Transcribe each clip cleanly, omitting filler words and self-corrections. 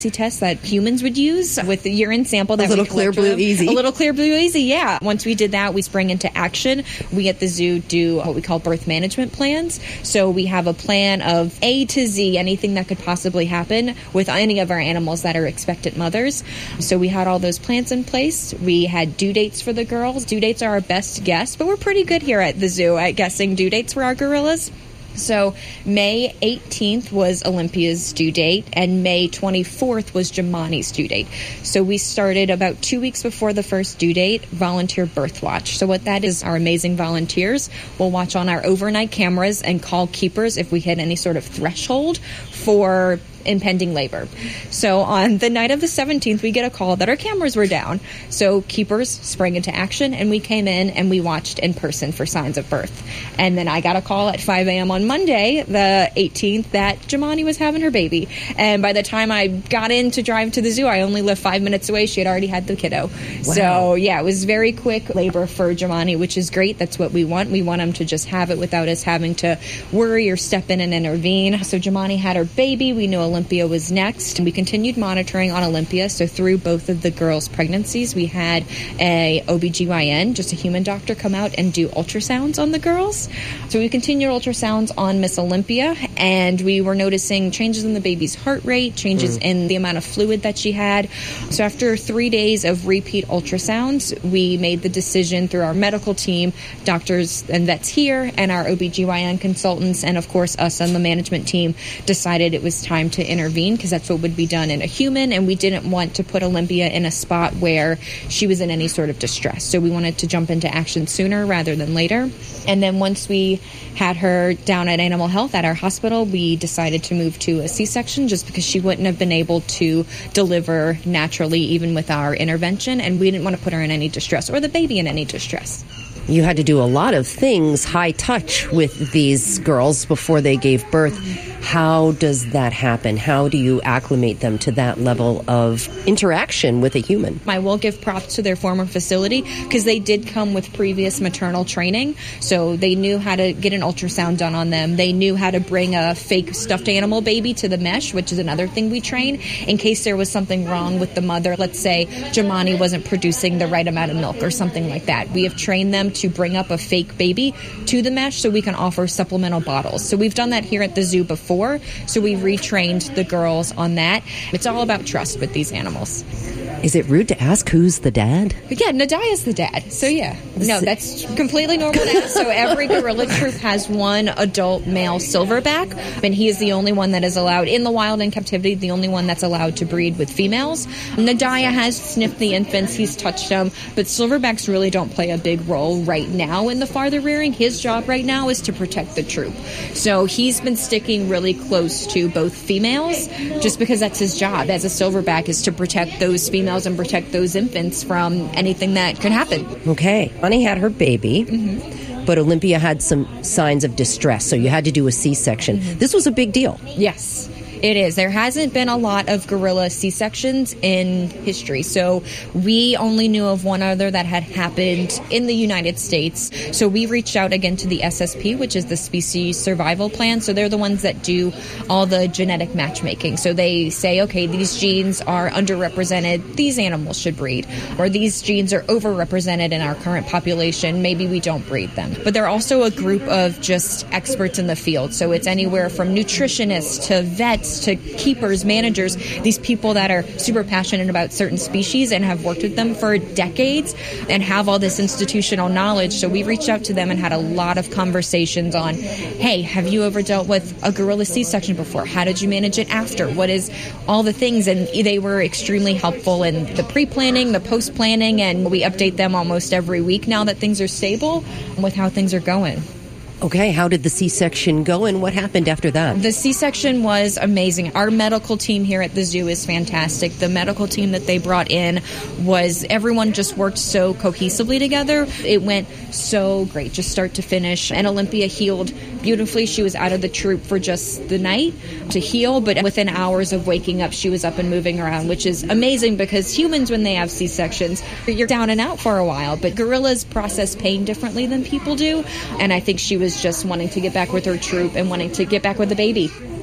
test that humans would use with the urine sample. That a little Clear Blue Easy. A little Clear Blue Easy, yeah. Once we did that, we sprang into action. We at the zoo do what we call birth management plans. So we have a plan of A to Z, anything that could possibly happen with any of our animals that are expectant mothers. So we had all those plans in place. We had due dates for the girls. Due dates are our best guess, but we're pretty good here at the zoo at guessing due dates for our gorillas. So May 18th was Olympia's due date, and May 24th was Jemani's due date. So we started about 2 weeks before the first due date, volunteer birth watch. So what that is, our amazing volunteers will watch on our overnight cameras and call keepers if we hit any sort of threshold for impending labor. So on the night of the 17th, we get a call that our cameras were down. So keepers sprang into action, and we came in and we watched in person for signs of birth. And then I got a call at 5 a.m. on Monday, the 18th, that Jemani was having her baby. And by the time I got in to drive to the zoo, I only lived 5 minutes away. She had already had the kiddo. Wow. So yeah, it was very quick labor for Jemani, which is great. That's what we want. We want them to just have it without us having to worry or step in and intervene. So Jemani had her baby. We knew Olympia was next, and we continued monitoring on Olympia. So through both of the girls' pregnancies, we had a OBGYN, just a human doctor, come out and do ultrasounds on the girls. So we continued ultrasounds on Miss Olympia, and we were noticing changes in the baby's heart rate, changes in the amount of fluid that she had. So after 3 days of repeat ultrasounds, we made the decision through our medical team, doctors and vets here, and our OBGYN consultants, and of course us on the management team, decided it was time to intervene, because that's what would be done in a human, and we didn't want to put Olympia in a spot where she was in any sort of distress. So we wanted to jump into action sooner rather than later. And then once we had her down at Animal Health at our hospital, we decided to move to a C-section, just because she wouldn't have been able to deliver naturally even with our intervention, and we didn't want to put her in any distress or the baby in any distress. You had to do a lot of things, high touch, with these girls before they gave birth. How does that happen? How do you acclimate them to that level of interaction with a human? I will give props to their former facility, because they did come with previous maternal training. So they knew how to get an ultrasound done on them. They knew how to bring a fake stuffed animal baby to the mesh, which is another thing we train, in case there was something wrong with the mother. Let's say Jemani wasn't producing the right amount of milk or something like that. We have trained them to bring up a fake baby to the mesh so we can offer supplemental bottles. So we've done that here at the zoo before. So we retrained the girls on that. It's all about trust with these animals. Is it rude to ask who's the dad? Yeah, Nadia's the dad. So yeah. No, that's completely normal now. So every gorilla troop has one adult male silverback, and he is the only one that is allowed in the wild in captivity, the only one that's allowed to breed with females. Nadia has sniffed the infants, he's touched them, but silverbacks really don't play a big role right now in the farther rearing. His job right now is to protect the troop. So he's been sticking really close to both females, just because that's his job as a silverback, is to protect those females and protect those infants from anything that could happen. Okay. Annie had her baby, but Olympia had some signs of distress, so you had to do a C-section. This was a big deal. Yes. It is. There hasn't been a lot of gorilla C-sections in history. So we only knew of one other that had happened in the United States. So we reached out again to the SSP, which is the Species Survival Plan. So they're the ones that do all the genetic matchmaking. So they say, okay, these genes are underrepresented, these animals should breed. Or these genes are overrepresented in our current population, maybe we don't breed them. But they're also a group of just experts in the field. So it's anywhere from nutritionists to vets to keepers, managers, these people that are super passionate about certain species and have worked with them for decades and have all this institutional knowledge. So we reached out to them and had a lot of conversations on, hey, have you ever dealt with a gorilla C-section before? How did you manage it after? What is all the things? And they were extremely helpful in the pre-planning, the post-planning, and we update them almost every week now that things are stable with how things are going. Okay, how did the C-section go, and what happened after that? The C-section was amazing. Our medical team here at the zoo is fantastic. The medical team that they brought in was, everyone just worked so cohesively together. It went so great, just start to finish. And Olympia healed beautifully. She was out of the troop for just the night to heal, but within hours of waking up, she was up and moving around, which is amazing because humans, when they have C-sections, you're down and out for a while, but gorillas process pain differently than people do. And I think she was just wanting to get back with her troop and wanting to get back with the baby.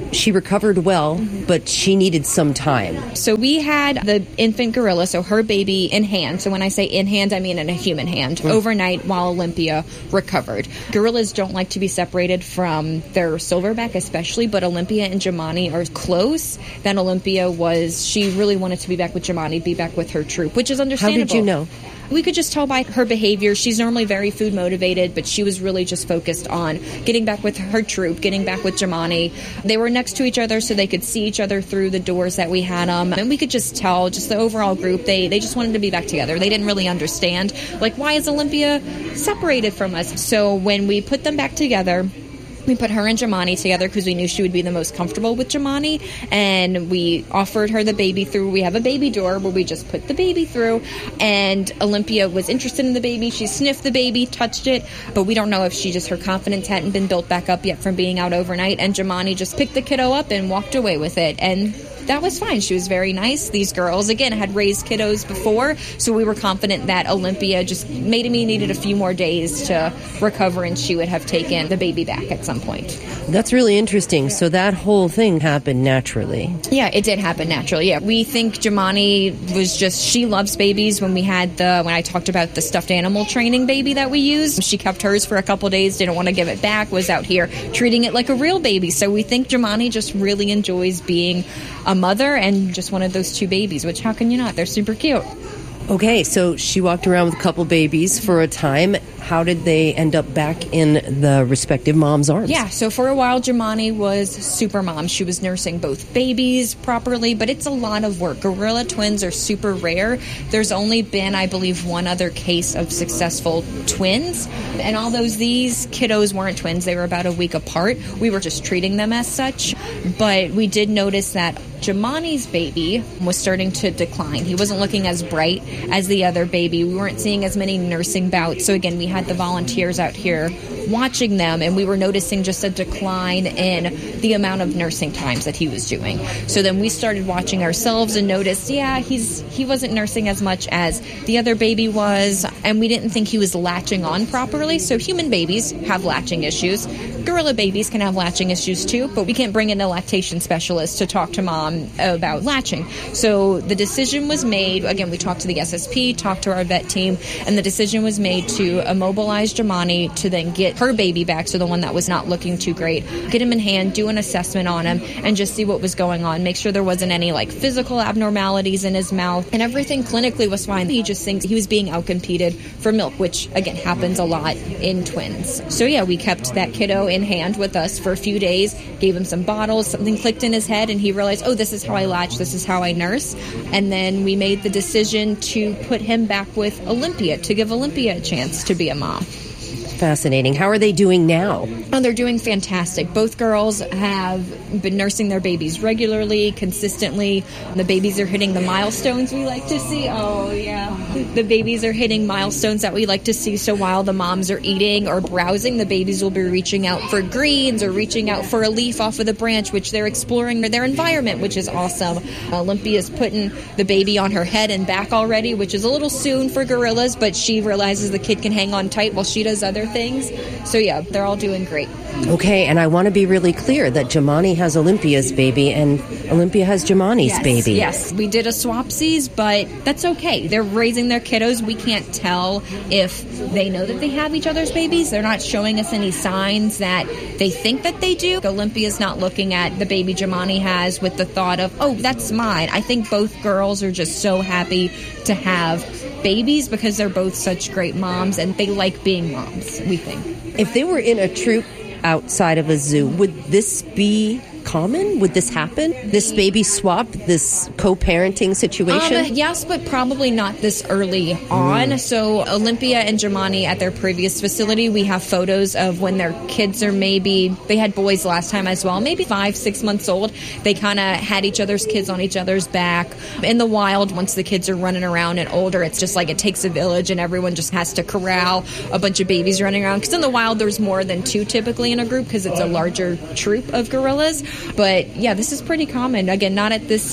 she recovered well, but she needed some time. So we had the infant gorilla, so her baby in hand. So when I say in hand, I mean in a human hand, overnight while Olympia recovered. Gorillas don't like to be separated from their silverback especially, but Olympia and Jamani are close. Then Olympia she really wanted to be back with Jamani, be back with her troop, which is understandable. How did you know? We could just tell by her behavior. She's normally very food motivated, but she was really just focused on getting back with her troop, getting back with Jamani. They were next to each other so they could see each other through the doors that we had them. And we could just tell, just the overall group, they just wanted to be back together. They didn't really understand, like, why is Olympia separated from us? So when we put them back together, we put her and Jamani together because we knew she would be the most comfortable with Jamani, and we offered her the baby through. We have a baby door where we just put the baby through, and Olympia was interested in the baby. She sniffed the baby, touched it, but we don't know if her confidence hadn't been built back up yet from being out overnight, and Jamani just picked the kiddo up and walked away with it, and that was fine. She was very nice. These girls, again, had raised kiddos before, so we were confident that Olympia just needed a few more days to recover, and she would have taken the baby back at some point. That's really interesting. So that whole thing happened naturally. Yeah, it did happen naturally. Yeah, we think Jamani she loves babies. When I talked about the stuffed animal training baby that we used, she kept hers for a couple days, didn't want to give it back, was out here treating it like a real baby. So we think Jamani just really enjoys being a mother and just one of those two babies, which how can you not? They're super cute. Okay, so she walked around with a couple babies for a time. How did they end up back in the respective mom's arms? Yeah, so for a while, Jamani was super mom. She was nursing both babies properly, but it's a lot of work. Gorilla twins are super rare. There's only been, I believe, one other case of successful twins. And although these kiddos weren't twins, they were about a week apart, we were just treating them as such. But we did notice that Jamani's baby was starting to decline. He wasn't looking as bright as the other baby. We weren't seeing as many nursing bouts. So again, we had the volunteers out here watching them, and we were noticing just a decline in the amount of nursing times that he was doing. So then we started watching ourselves and noticed, he wasn't nursing as much as the other baby was, and we didn't think he was latching on properly. So human babies have latching issues. Gorilla babies can have latching issues too, but we can't bring in a lactation specialist to talk to mom about latching. So the decision was made, again, we talked to the SSP, talked to our vet team, and the decision was made to immobilize Jamani to then get her baby back, so the one that was not looking too great, get him in hand, do an assessment on him, and just see what was going on, make sure there wasn't any physical abnormalities in his mouth, and everything clinically was fine. He just thinks he was being outcompeted for milk, which again happens a lot in twins. So yeah, we kept that kiddo in hand with us for a few days, gave him some bottles, something clicked in his head, and he realized, oh, this is how I latch, this is how I nurse. And then we made the decision to put him back with Olympia, to give Olympia a chance to be a mom. Fascinating. How are they doing now? Oh, they're doing fantastic. Both girls have been nursing their babies regularly, consistently. The babies are hitting the milestones we like to see. Oh, yeah. The babies are hitting milestones that we like to see. So while the moms are eating or browsing, the babies will be reaching out for greens or reaching out for a leaf off of the branch, which they're exploring their environment, which is awesome. Olympia's putting the baby on her head and back already, which is a little soon for gorillas, but she realizes the kid can hang on tight while she does other things. So yeah, they're all doing great. Okay, and I want to be really clear that Jamani has Olympia's baby and Olympia has Jamani's baby. Yes, we did a swapsies, but that's okay. They're raising their kiddos. We can't tell if they know that they have each other's babies. They're not showing us any signs that they think that they do. Olympia's not looking at the baby Jamani has with the thought of, oh, that's mine. I think both girls are just so happy to have babies because they're both such great moms and they like being moms, we think. If they were in a troop outside of a zoo, would this be common? Would this happen? This baby swap, this co-parenting situation? Yes, but probably not this early on. So Olympia and Jamani at their previous facility, we have photos of when their kids are they had boys last time as well, maybe 5-6 months old. They kind of had each other's kids on each other's back. In the wild, once the kids are running around and older, it's just like it takes a village and everyone just has to corral a bunch of babies running around. Because in the wild, there's more than 2 typically in a group because it's a larger troop of gorillas. But yeah, this is pretty common. Again, not at this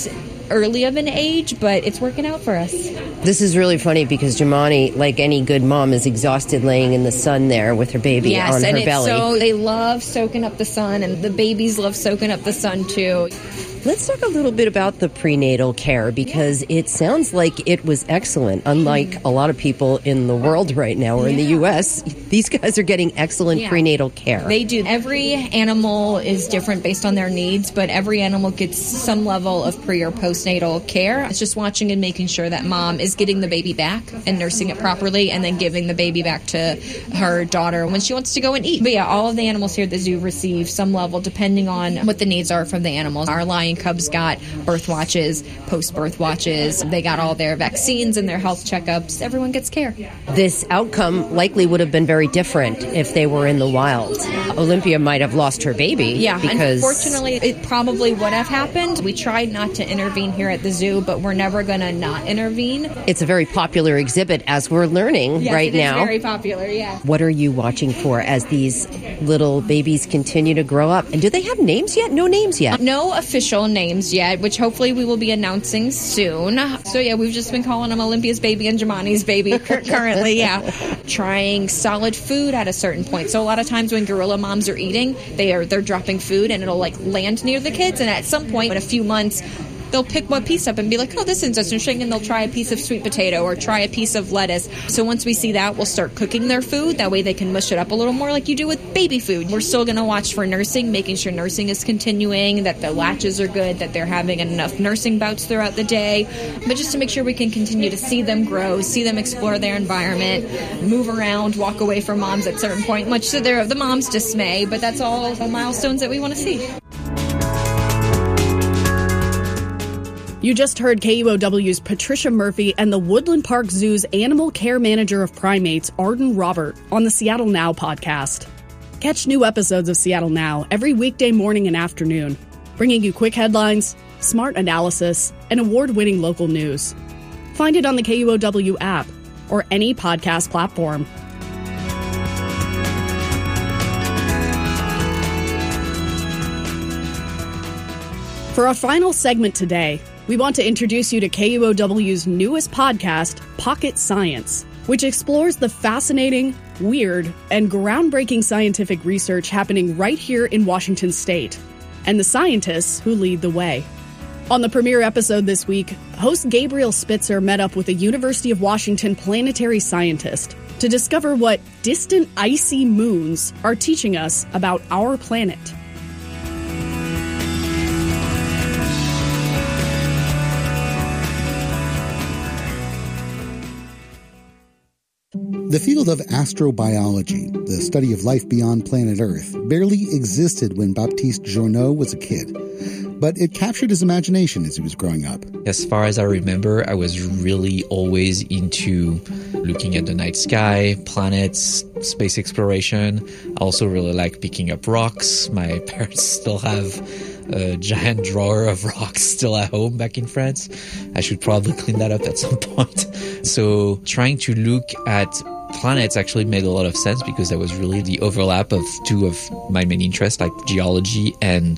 early of an age, but it's working out for us. This is really funny because Jumani, like any good mom, is exhausted laying in the sun there with her baby on her belly. So they love soaking up the sun, and the babies love soaking up the sun too. Let's talk a little bit about the prenatal care, because it sounds like it was excellent. Unlike a lot of people in the world right now or in the U.S., these guys are getting excellent prenatal care. They do. Every animal is different based on their needs, but every animal gets some level of pre- or postnatal care. It's just watching and making sure that mom is getting the baby back and nursing it properly, and then giving the baby back to her daughter when she wants to go and eat. But yeah, all of the animals here at the zoo receive some level, depending on what the needs are from the animals. Our lion cubs got birth watches, post-birth watches. They got all their vaccines and their health checkups. Everyone gets care. This outcome likely would have been very different if they were in the wild. Olympia might have lost her baby. Yeah, because unfortunately, it probably would have happened. We tried not to intervene here at the zoo, but we're never going to not intervene. It's a very popular exhibit, as we're learning right now. Yes, it is very popular, yeah. What are you watching for as these little babies continue to grow up? And do they have names yet? No names yet. No official names yet, which hopefully we will be announcing soon. So yeah, we've just been calling them Olympia's baby and Jumani's baby currently, Trying solid food at a certain point. So a lot of times when gorilla moms are eating, they're dropping food and it'll like land near the kids, and at some point in a few months, they'll pick one piece up and be like, oh, this is interesting, and they'll try a piece of sweet potato or try a piece of lettuce. So once we see that, we'll start cooking their food. That way they can mush it up a little more like you do with baby food. We're still going to watch for nursing, making sure nursing is continuing, that the latches are good, that they're having enough nursing bouts throughout the day. But just to make sure we can continue to see them grow, see them explore their environment, move around, walk away from moms at a certain point, much to the mom's dismay. But that's all the milestones that we want to see. You just heard KUOW's Patricia Murphy and the Woodland Park Zoo's Animal Care Manager of Primates, Arden Robert, on the Seattle Now podcast. Catch new episodes of Seattle Now every weekday morning and afternoon, bringing you quick headlines, smart analysis, and award-winning local news. Find it on the KUOW app or any podcast platform. For our final segment today, we want to introduce you to KUOW's newest podcast, Pocket Science, which explores the fascinating, weird, and groundbreaking scientific research happening right here in Washington State, and the scientists who lead the way. On the premiere episode this week, host Gabriel Spitzer met up with a University of Washington planetary scientist to discover what distant icy moons are teaching us about our planet. The field of astrobiology, the study of life beyond planet Earth, barely existed when Baptiste Journeau was a kid. But it captured his imagination as he was growing up. As far as I remember, I was really always into looking at the night sky, planets, space exploration. I also really like picking up rocks. My parents still have a giant drawer of rocks still at home back in France. I should probably clean that up at some point. So trying to look at planets actually made a lot of sense because that was really the overlap of two of my main interests, like geology and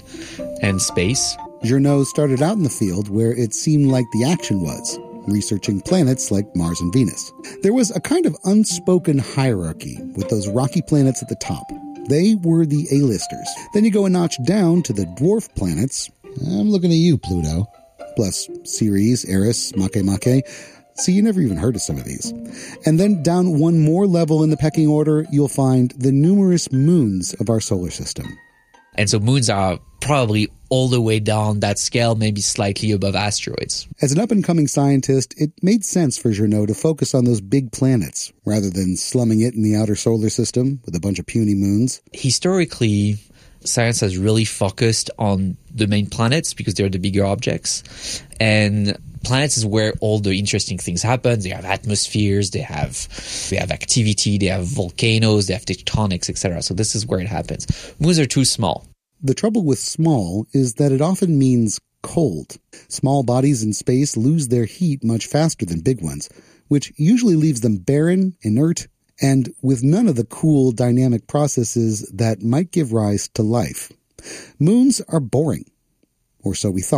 space. Journeau started out in the field where it seemed like the action was, researching planets like Mars and Venus. There was a kind of unspoken hierarchy with those rocky planets at the top. They were the A-listers. Then you go a notch down to the dwarf planets. I'm looking at you, Pluto. Plus Ceres, Eris, Makemake. See, you never even heard of some of these. And then down one more level in the pecking order, you'll find the numerous moons of our solar system. And so moons are probably all the way down that scale, maybe slightly above asteroids. As an up-and-coming scientist, it made sense for Journeau to focus on those big planets, rather than slumming it in the outer solar system with a bunch of puny moons. Historically, science has really focused on the main planets because they're the bigger objects. And planets is where all the interesting things happen. They have atmospheres, they have activity, they have volcanoes, they have tectonics, etc. So this is where it happens. Moons are too small. The trouble with small is that it often means cold. Small bodies in space lose their heat much faster than big ones, which usually leaves them barren, inert, and with none of the cool dynamic processes that might give rise to life. Moons are boring, or so we thought.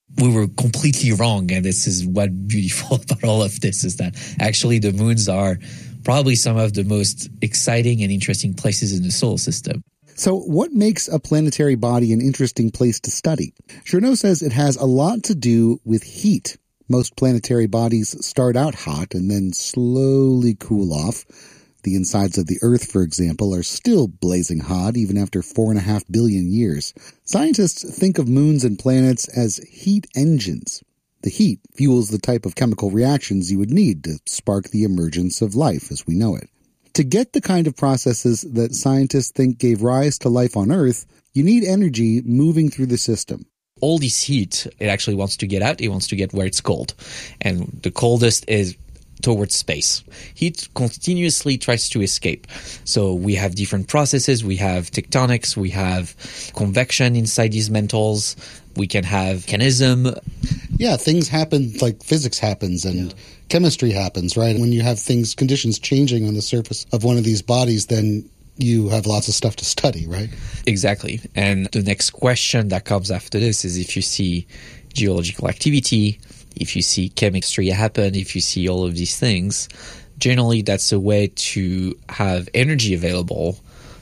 we were completely wrong. And this is what's beautiful about all of this, is that actually the moons are probably some of the most exciting and interesting places in the solar system. So what makes a planetary body an interesting place to study? Journow says it has a lot to do with heat. Most planetary bodies start out hot and then slowly cool off. The insides of the Earth, for example, are still blazing hot even after 4.5 billion years. Scientists think of moons and planets as heat engines. The heat fuels the type of chemical reactions you would need to spark the emergence of life as we know it. To get the kind of processes that scientists think gave rise to life on Earth, you need energy moving through the system. All this heat, it actually wants to get out. It wants to get where it's cold. And the coldest is towards space. Heat continuously tries to escape. So we have different processes. We have tectonics. We have convection inside these mantles. We can have volcanism. Yeah, things happen like physics happens and chemistry happens, right? When you have conditions changing on the surface of one of these bodies, then you have lots of stuff to study, right? Exactly. And the next question that comes after this is if you see geological activity, if you see chemistry happen, if you see all of these things, generally that's a way to have energy available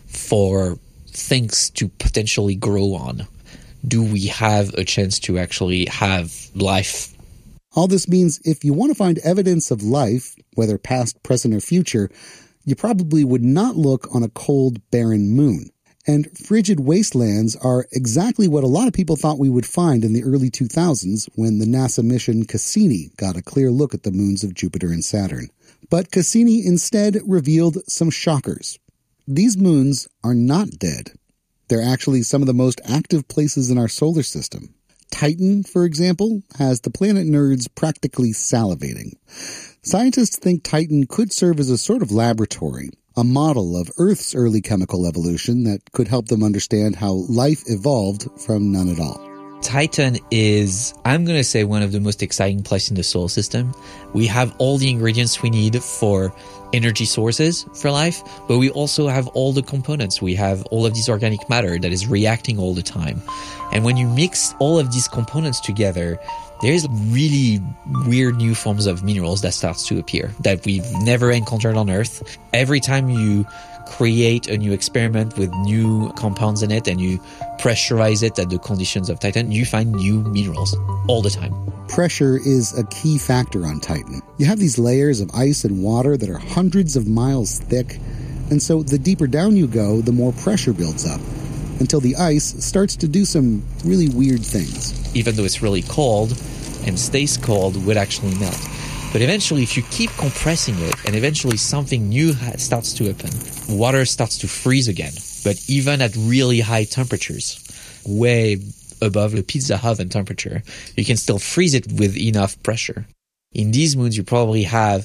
for things to potentially grow on. Do we have a chance to actually have life? All this means if you want to find evidence of life, whether past, present, or future, you probably would not look on a cold, barren moon. And frigid wastelands are exactly what a lot of people thought we would find in the early 2000s when the NASA mission Cassini got a clear look at the moons of Jupiter and Saturn. But Cassini instead revealed some shockers. These moons are not dead. They're actually some of the most active places in our solar system. Titan, for example, has the planet nerds practically salivating. Scientists think Titan could serve as a sort of laboratory, a model of Earth's early chemical evolution that could help them understand how life evolved from none at all. Titan is, I'm going to say, one of the most exciting places in the solar system. We have all the ingredients we need for energy sources for life, but we also have all the components. We have all of this organic matter that is reacting all the time. And when you mix all of these components together, there's really weird new forms of minerals that starts to appear that we've never encountered on Earth. Every time you create a new experiment with new compounds in it and you pressurize it at the conditions of Titan, you find new minerals all the time. Pressure is a key factor on Titan. You have these layers of ice and water that are hundreds of miles thick, and so the deeper down you go, the more pressure builds up, until the ice starts to do some really weird things. Even though it's really cold and stays cold, would actually melt. But eventually, if you keep compressing it, and eventually something new starts to happen, water starts to freeze again. But even at really high temperatures, way above the pizza oven temperature, you can still freeze it with enough pressure. In these moons, you probably have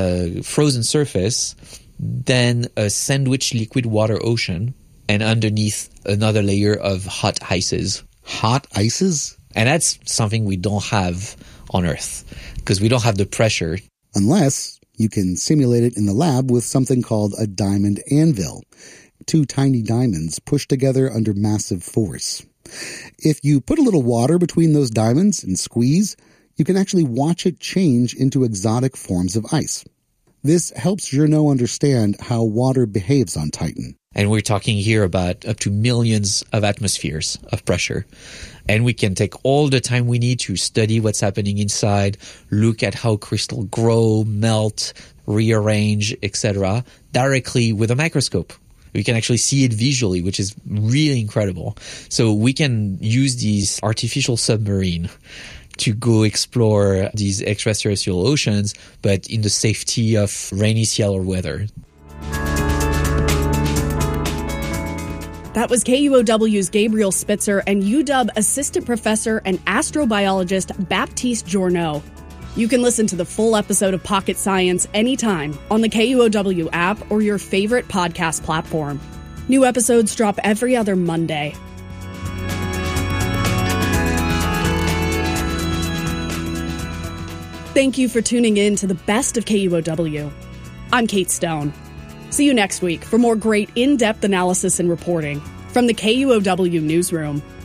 a frozen surface, then a sandwiched liquid water ocean, and underneath another layer of hot ices. Hot ices? And that's something we don't have on Earth, because we don't have the pressure. Unless you can simulate it in the lab with something called a diamond anvil. 2 tiny diamonds pushed together under massive force. If you put a little water between those diamonds and squeeze, you can actually watch it change into exotic forms of ice. This helps Journow understand how water behaves on Titan. And we're talking here about up to millions of atmospheres of pressure. And we can take all the time we need to study what's happening inside, look at how crystal grow, melt, rearrange, etc., directly with a microscope. We can actually see it visually, which is really incredible. So we can use these artificial submarine to go explore these extraterrestrial oceans, but in the safety of rainy Seattle weather. That was KUOW's Gabriel Spitzer and UW Assistant Professor and Astrobiologist Baptiste Journow. You can listen to the full episode of Pocket Science anytime on the KUOW app or your favorite podcast platform. New episodes drop every other Monday. Thank you for tuning in to the best of KUOW. I'm Kate Stone. See you next week for more great in-depth analysis and reporting from the KUOW Newsroom.